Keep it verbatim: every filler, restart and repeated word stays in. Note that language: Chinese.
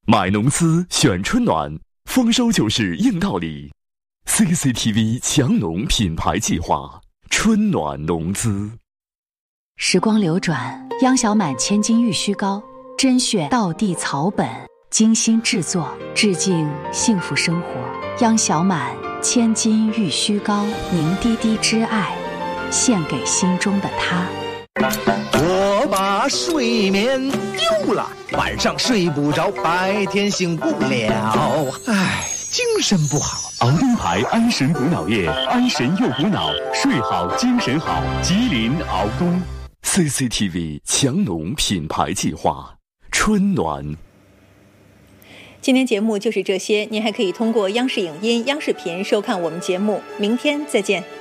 买农资选春暖，丰收就是硬道理。C C T V 强农品牌计划，春暖农资。 时光流转，央小满千金玉虚膏，甄选道地草本，精心制作，致敬幸福生活。央小满千金玉虚膏，凝滴滴之爱，献给心中的他。 我把睡眠丢了，晚上睡不着，白天醒不了，唉，精神不好。 熬东牌安神补脑液，安神又补脑，睡好精神好。吉林熬东。 C C T V 强农品牌计划，春暖。 今天节目就是这些，您还可以通过央视影音、央视频收看我们节目。明天再见。